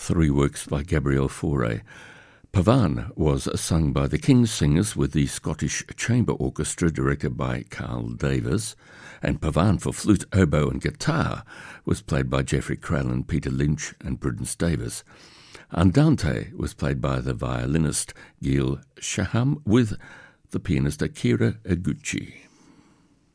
three works by Gabriel Fauré. Pavan was sung by the King's Singers with the Scottish Chamber Orchestra directed by Carl Davis, and Pavan for flute, oboe and guitar was played by Geoffrey Crowland, Peter Lynch and Prudence Davis. Andante was played by the violinist Gil Shaham with the pianist Akira Eguchi.